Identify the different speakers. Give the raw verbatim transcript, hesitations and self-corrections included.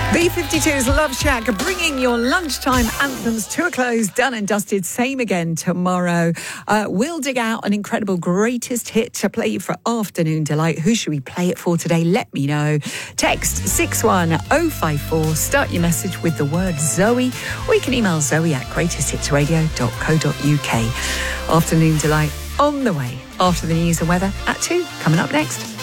Speaker 1: B fifty-two's Love Shack, bringing your lunchtime anthems to a close, done and dusted. Same again tomorrow. Uh, we'll dig out an incredible greatest hit to play for Afternoon Delight. Who should we play it for today? Let me know. Text six one oh five four. Start your message with the word Zoe, or you can email Zoe at greatest hits radio dot co dot uk. Afternoon Delight on the way after the news and weather at two. Coming up next.